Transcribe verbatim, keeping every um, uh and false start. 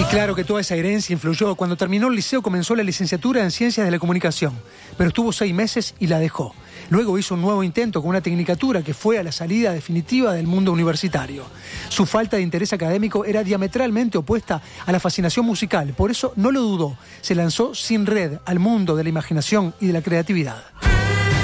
Claro que toda esa herencia influyó. Cuando terminó el liceo comenzó la licenciatura en Ciencias de la Comunicación, pero estuvo seis meses y la dejó. Luego hizo un nuevo intento con una tecnicatura que fue a la salida definitiva del mundo universitario. Su falta de interés académico era diametralmente opuesta a la fascinación musical, por eso no lo dudó. Se lanzó sin red al mundo de la imaginación y de la creatividad.